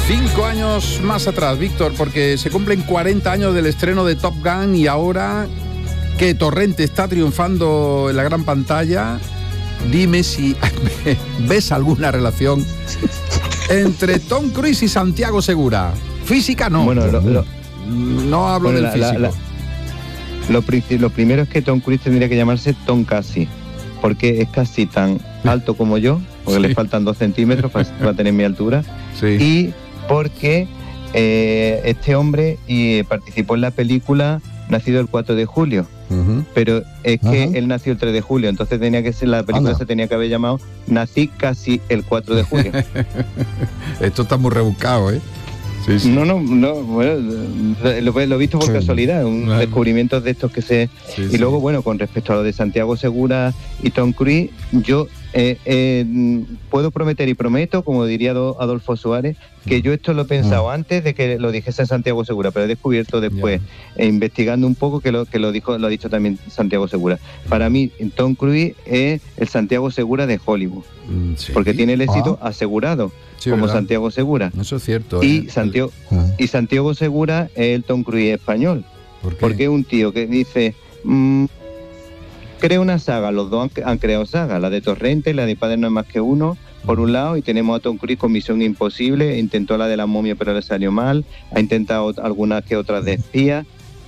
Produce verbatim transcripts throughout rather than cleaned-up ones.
Cinco años más atrás, Víctor, porque se cumplen cuarenta años del estreno de Top Gun y ahora que Torrente está triunfando en la gran pantalla, dime si ves alguna relación entre Tom Cruise y Santiago Segura. Física no. Bueno, lo, lo, no hablo bueno, del la, físico. La, la, lo, lo primero es que Tom Cruise tendría que llamarse Tom Casi, porque es casi tan alto como yo, porque sí. le faltan dos centímetros para, para tener mi altura. Sí. Y porque eh, este hombre y participó en la película Nacido el cuatro de julio, uh-huh. pero es que uh-huh. él nació el tres de julio, entonces tenía que ser, la película Anda. se tenía que haber llamado Nací casi el cuatro de julio. Esto está muy rebuscado, ¿eh? Sí, sí. No, no, no, bueno, lo, lo he visto por sí. casualidad, un bueno. descubrimiento de estos que se... Sí, y sí. luego, bueno, con respecto a lo de Santiago Segura y Tom Cruise, yo eh, eh, puedo prometer y prometo, como diría Adolfo Suárez, que yo esto lo he pensado mm. antes de que lo dijese Santiago Segura, pero he descubierto después, yeah. eh, investigando un poco, que lo que lo dijo, lo ha dicho también Santiago Segura. Para mí, Tom Cruise es el Santiago Segura de Hollywood, ¿sí? porque tiene el éxito ah. asegurado. Sí, como ¿verdad? Santiago Segura. Eso es cierto. Y, ¿eh? Santiago, uh-huh. y Santiago Segura es el Tom Cruise español. ¿Por qué? Porque es un tío que dice, mmm, crea una saga, los dos han, han creado sagas, la de Torrente, la de Padre no es más que uno, por un lado, y tenemos a Tom Cruise con Misión Imposible, intentó la de la momia pero le salió mal, ha intentado algunas que otras de espía.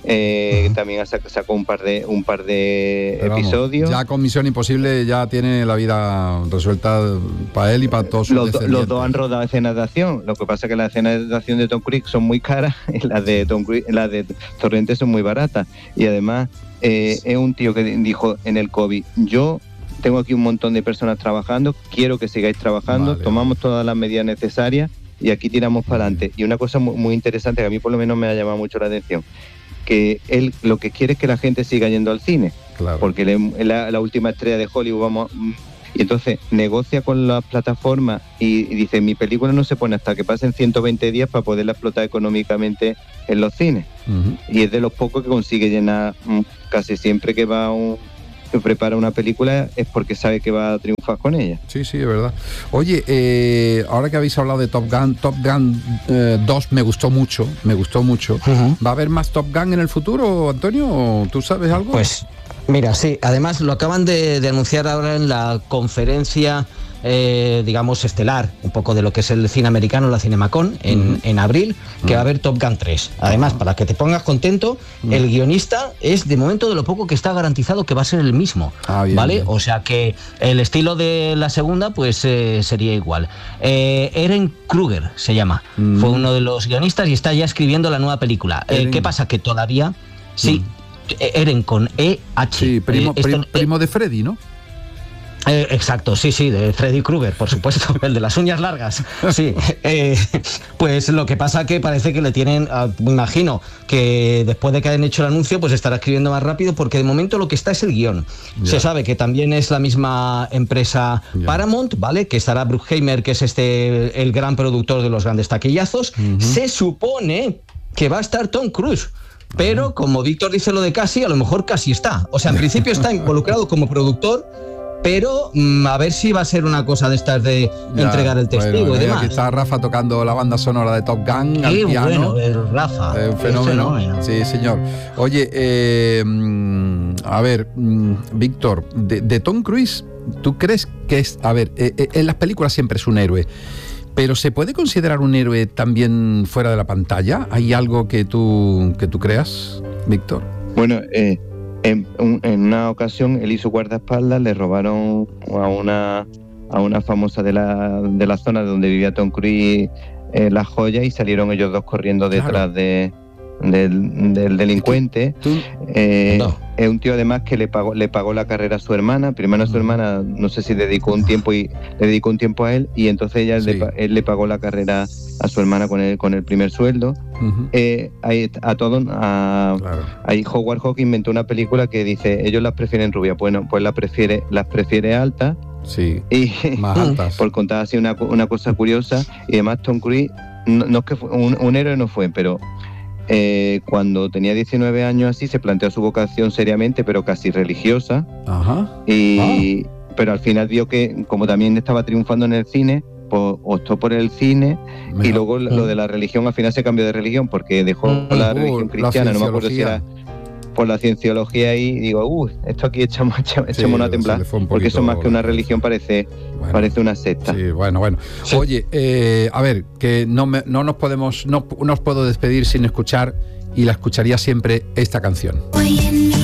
Eh, uh-huh. También sacó un par de un par de Pero episodios. Vamos, ya con Misión Imposible ya tiene la vida resuelta para él y para todos sus los, descendientes. Los dos han rodado escenas de acción. Lo que pasa es que las escenas de acción de Tom Cruise son muy caras y las de Tom Cruise, las de Torrente son muy baratas. Y además eh, es un tío que dijo en el COVID: yo tengo aquí un montón de personas trabajando, quiero que sigáis trabajando, vale. tomamos todas las medidas necesarias y aquí tiramos para adelante. Y una cosa muy, muy interesante que a mí por lo menos me ha llamado mucho la atención, que él lo que quiere es que la gente siga yendo al cine, claro. porque es la, la última estrella de Hollywood, vamos, y entonces negocia con las plataformas y, y dice, mi película no se pone hasta que pasen ciento veinte días para poderla explotar económicamente en los cines, uh-huh. y es de los pocos que consigue llenar casi siempre que va a un que prepara una película es porque sabe que va a triunfar con ella. Sí, sí, es verdad. Oye, eh, ahora que habéis hablado de Top Gun, Top Gun eh, dos me gustó mucho, me gustó mucho. Uh-huh. ¿Va a haber más Top Gun en el futuro, Antonio? ¿Tú sabes algo? Pues, mira, sí, además lo acaban de, de anunciar ahora en la conferencia, eh, digamos, estelar, un poco de lo que es el cine americano, la Cinemacon, en, uh-huh. en abril, que uh-huh. va a haber Top Gun tres. Además, uh-huh. para que te pongas contento, uh-huh. el guionista es de momento de lo poco que está garantizado que va a ser el mismo, ah, bien, ¿vale? Bien. O sea que el estilo de la segunda, pues eh, sería igual. Eh, Eren Kruger se llama, uh-huh. fue uno de los guionistas y está ya escribiendo la nueva película. Eh, ¿Qué pasa? Que todavía, sí, uh-huh. Eren con E H. Sí, primo, eh, esto, primo de Freddy, ¿no? Eh, exacto, sí, sí, de Freddy Krueger, por supuesto, el de las uñas largas. Sí, eh, pues lo que pasa que parece que le tienen, uh, me imagino que después de que hayan hecho el anuncio, pues estará escribiendo más rápido, porque de momento lo que está es el guión. Yeah. Se sabe que también es la misma empresa yeah. Paramount, ¿vale? Que estará Bruckheimer, que es este el gran productor de los grandes taquillazos. Uh-huh. Se supone que va a estar Tom Cruise. Pero como Víctor dice lo de casi, a lo mejor casi está. O sea, en principio está involucrado como productor, pero mmm, a ver si va a ser una cosa de estas de ya, entregar el testigo bueno, y demás. Aquí está Rafa tocando la banda sonora de Top Gun. Qué al piano. Bueno, el Rafa. Eh, un fenómeno. fenómeno. Sí, señor. Oye, eh, a ver, Víctor, de, de Tom Cruise, ¿tú crees que es, a ver, eh, eh, en las películas siempre es un héroe, pero ¿se puede considerar un héroe también fuera de la pantalla? ¿Hay algo que tú, que tú creas, Víctor? Bueno, eh, en, en una ocasión él y su guardaespaldas le robaron a una a una famosa de la, de la zona donde vivía Tom Cruise eh, las joyas, y salieron ellos dos corriendo detrás claro. de Del, del delincuente. Eh, no. Es un tío además que le pagó le pagó la carrera a su hermana. Primero a su hermana, no sé si dedicó un tiempo y le dedicó un tiempo a él, y entonces ella sí. le, él le pagó la carrera a su hermana con el con el primer sueldo. Uh-huh. Eh, ahí, a todos a, claro. ahí Howard Hawks inventó una película que dice ellos las prefieren rubias. Bueno, pues las prefiere las prefiere altas. Sí. Y más altas. Por contar así una una cosa curiosa, y además Tom Cruise no, no es que fue, un, un héroe no fue, pero Eh, cuando tenía diecinueve años así se planteó su vocación seriamente, pero casi religiosa. Ajá. Y, ah. Pero al final vio que, como también estaba triunfando en el cine, pues, optó por el cine. Mejor. Y luego lo de la religión, al final se cambió de religión porque dejó uh, la religión uh, cristiana, no me acuerdo si era por la cienciología y digo, uh, esto aquí echamos, echamos sí, una temblar, un poquito, porque eso más que una religión parece, bueno, parece una secta. Sí, bueno, bueno. Sí. Oye, eh, a ver, que no, me, no nos podemos, no, no os puedo despedir sin escuchar, y la escucharía siempre, esta canción.